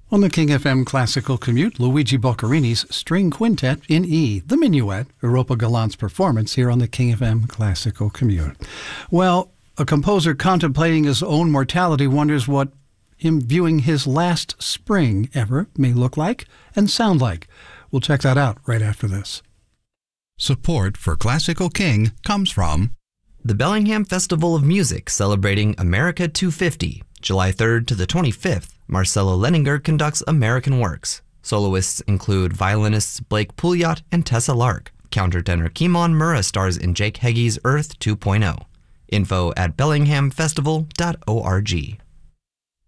On the King FM Classical Commute, Luigi Boccherini's String Quintet in E, the Minuet, Europa Gallant's performance here on the King FM Classical Commute. Well, a composer contemplating his own mortality wonders what him viewing his last spring ever may look like and sound like. We'll check that out right after this. Support for Classical King comes from the Bellingham Festival of Music celebrating America 250. July 3rd to the 25th, Marcelo Leninger conducts American Works. Soloists include violinists Blake Pouliot and Tessa Lark. Countertenor Kimon Murrah stars in Jake Heggie's Earth 2.0. Info at bellinghamfestival.org.